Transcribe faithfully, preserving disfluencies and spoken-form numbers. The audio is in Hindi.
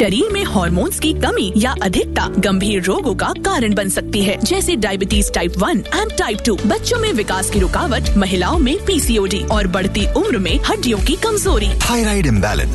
शरीर में हॉर्मोन्स की कमी या अधिकता गंभीर रोगों का कारण बन सकती है, जैसे diabetes type one and type two. बच्चों में विकास की रुकावट, महिलाओं में पीसीओडी और बढ़ती उम्र में हड्डियों की कमजोरी। Thyroid imbalance